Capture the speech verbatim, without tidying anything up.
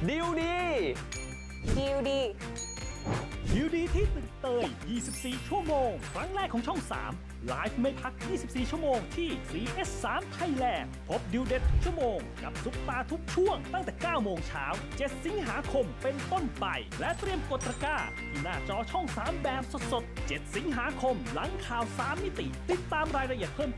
ดิวดีดิวดีดิวดีที่ตึกเตย ยี่สิบสี่ ชั่วโมง ครั้งแรกของช่อง สาม ไลฟ์ไม่พัก ยี่สิบสี่ ชั่วโมงที่ ซี เอส สาม Thailand พบดิวเด็ดทุกชั่วโมงกับซุปตาทุกช่วงตั้งแต่ เก้า โมงเช้า เจ็ด สิงหาคมเป็นต้นไป และเตรียมกดตะกร้าที่หน้าจอช่อง สาม แบบสดๆ เจ็ด สิงหาคมหลังข่าว สาม มิติ ติดตามรายละเอียดเพิ่ม